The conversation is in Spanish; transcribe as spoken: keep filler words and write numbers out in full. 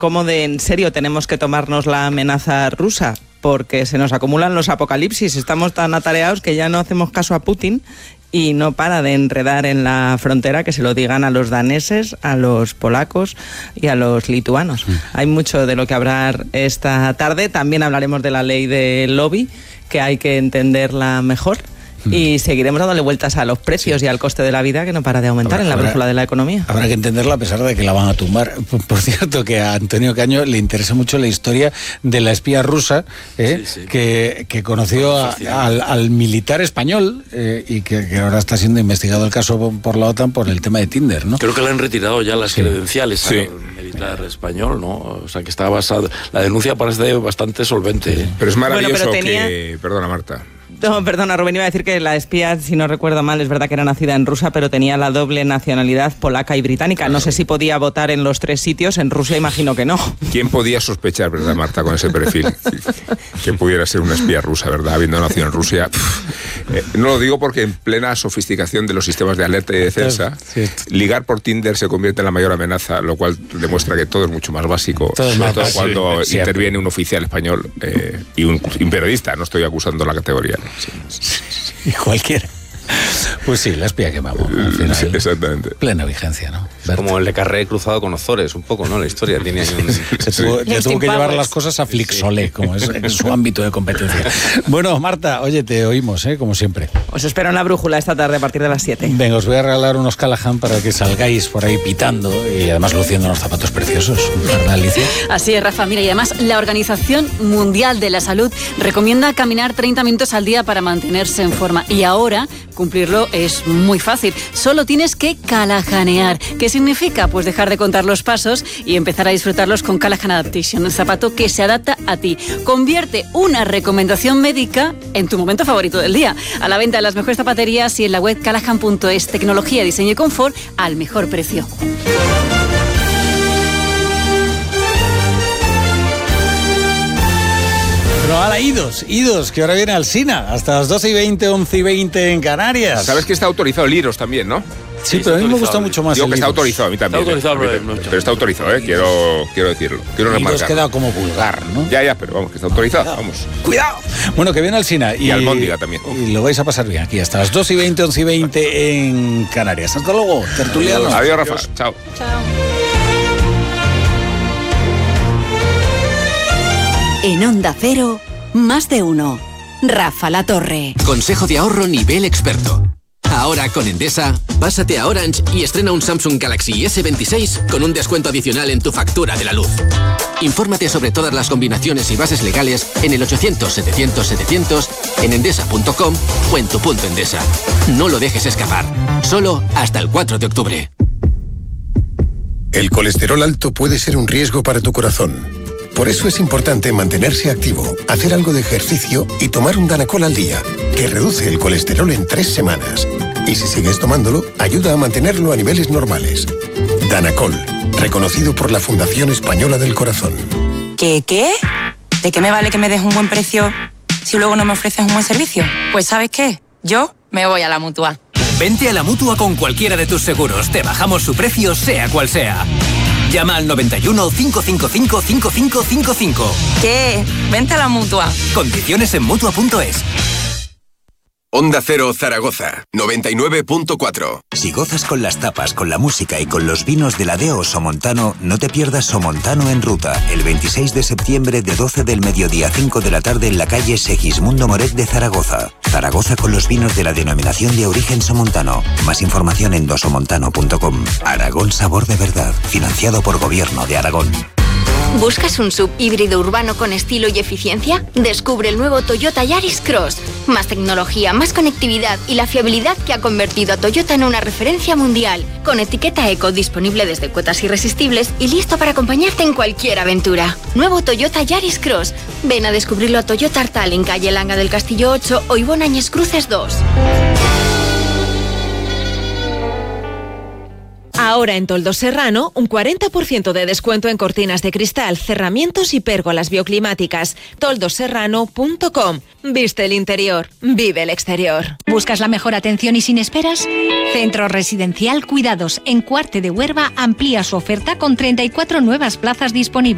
cómo de en serio tenemos que tomarnos la amenaza rusa, porque se nos acumulan los apocalipsis. Estamos tan atareados que ya no hacemos caso a Putin y no para de enredar en la frontera, que se lo digan a los daneses, a los polacos y a los lituanos. Mm. Hay mucho de lo que hablar esta tarde. También hablaremos de la ley del lobby, que hay que entenderla mejor. Y seguiremos dándole vueltas a los precios y al coste de la vida, que no para de aumentar habrá, en la habrá, brújula de la economía. Habrá que entenderla a pesar de que la van a tumbar. Por, por cierto, que a Antonio Caño le interesa mucho la historia de la espía rusa eh, sí, sí. Que, que conoció a, al, al militar español eh, y que, que ahora está siendo investigado el caso por la OTAN por el tema de Tinder, ¿no? Creo que le han retirado ya las sí. credenciales sí. al militar español, ¿no? O sea, que está basado... La denuncia parece bastante solvente. Sí. Pero es maravilloso bueno, pero tenía... que... Perdona, Marta. No, perdona, Rubén, iba a decir que la espía, si no recuerdo mal, es verdad que era nacida en Rusia, pero tenía la doble nacionalidad polaca y británica. No sé si podía votar en los tres sitios. En Rusia imagino que no. ¿Quién podía sospechar, verdad, Marta, con ese perfil, que pudiera ser una espía rusa, verdad, habiendo nacido en Rusia? Eh, no lo digo porque en plena sofisticación de los sistemas de alerta y defensa, sí. ligar por Tinder se convierte en la mayor amenaza, lo cual demuestra que todo es mucho más básico, todo sobre todo cuando sí, interviene un oficial español eh, y un, un periodista. No estoy acusando la categoría. Sí. Y cualquiera. Pues sí, la espía que vamos. Al final, sí, exactamente. Plena vigencia, ¿no? Es como el de Carré cruzado con Ozores, un poco, ¿no? La historia tiene ahí un... Se tuvo, sí. Le tuvo que llevar las cosas a Flixolé, sí. como es en su ámbito de competencia. Bueno, Marta, oye, te oímos, ¿eh? Como siempre. Os espero en la brújula esta tarde a partir de las siete. Venga, os voy a regalar unos Callahan para que salgáis por ahí pitando y además luciendo unos zapatos preciosos, ¿verdad, Alicia? Así es, Rafa. Mira, y además la Organización Mundial de la Salud recomienda caminar treinta minutos al día para mantenerse en forma. Y ahora cumplirlo es muy fácil. Solo tienes que callahanear. ¿Qué significa? Pues dejar de contar los pasos y empezar a disfrutarlos con Callahan Adaptation, el zapato que se adapta a ti. Convierte una recomendación médica en tu momento favorito del día. A la venta en las mejores zapaterías y en la web callahan punto es. Tecnología, diseño y confort al mejor precio. Pero ahora idos, idos, que ahora viene Alsina, hasta las doce y veinte, once y veinte en Canarias. Sabes que está autorizado el Iros también, ¿no? Sí, sí, pero a mí me gusta mucho más. Digo el que está Iros. autorizado, a mí también. Está autorizado, eh. pero, pero está autorizado, ¿eh? Quiero, quiero decirlo. Quiero remarcar. queda como vulgar, ¿no? Ya, ya, pero vamos, que está autorizado, Cuidado. vamos. ¡Cuidado! Bueno, que viene Alsina. Y, y Almóndiga también. Y lo vais a pasar bien aquí, hasta las doce y veinte, once y veinte en Canarias. Hasta luego, tertulianos. Adiós, Rafa. Adiós. Chao. Chao. En Onda Cero, más de uno. Rafa La Torre. Consejo de ahorro nivel experto. Ahora con Endesa, pásate a Orange y estrena un Samsung Galaxy ese veintiséis con un descuento adicional en tu factura de la luz. Infórmate sobre todas las combinaciones y bases legales en el ochocientos, setecientos, setecientos, en endesa punto com o en tu punto Endesa. No lo dejes escapar. Solo hasta el cuatro de octubre. El colesterol alto puede ser un riesgo para tu corazón. Por eso es importante mantenerse activo, hacer algo de ejercicio y tomar un Danacol al día, que reduce el colesterol en tres semanas. Y si sigues tomándolo, ayuda a mantenerlo a niveles normales. Danacol, reconocido por la Fundación Española del Corazón. ¿Qué, qué? ¿De qué me vale que me des un buen precio si luego no me ofreces un buen servicio? Pues ¿sabes qué? Yo me voy a la Mutua. Vente a la Mutua con cualquiera de tus seguros. Te bajamos su precio, sea cual sea. Llama al noventa y uno, cinco cinco cinco, cinco cinco cinco cinco. ¿Qué? Vente a la Mutua. Condiciones en mutua punto es. Onda Cero Zaragoza, noventa y nueve punto cuatro. Si gozas con las tapas, con la música y con los vinos de la D E O Somontano, no te pierdas Somontano en Ruta, el veintiséis de septiembre de doce del mediodía a cinco de la tarde en la calle Segismundo Moret de Zaragoza. Zaragoza con los vinos de la denominación de origen Somontano. Más información en dosomontano punto com. Aragón Sabor de Verdad, financiado por Gobierno de Aragón. ¿Buscas un sub híbrido urbano con estilo y eficiencia? Descubre el nuevo Toyota Yaris Cross. Más tecnología, más conectividad y la fiabilidad que ha convertido a Toyota en una referencia mundial. Con etiqueta eco, disponible desde cuotas irresistibles y listo para acompañarte en cualquier aventura. Nuevo Toyota Yaris Cross. Ven a descubrirlo a Toyota Artal en calle Langa del Castillo ocho o Ivonne Áñez Cruces dos. Ahora en Toldos Serrano, un cuarenta por ciento de descuento en cortinas de cristal, cerramientos y pérgolas bioclimáticas. toldos serrano punto com. Viste el interior, vive el exterior. ¿Buscas la mejor atención y sin esperas? Centro Residencial Cuidados en Cuarte de Huerva amplía su oferta con treinta y cuatro nuevas plazas disponibles.